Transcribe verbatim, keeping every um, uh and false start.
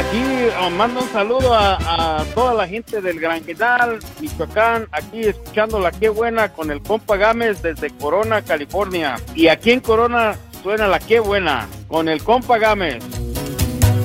Aquí oh, mando un saludo a, a toda la gente del Granjinal, Michoacán, aquí escuchando la Qué Buena con el compa Gámez desde Corona, California. Y aquí en Corona suena la Qué Buena con el compa Gámez.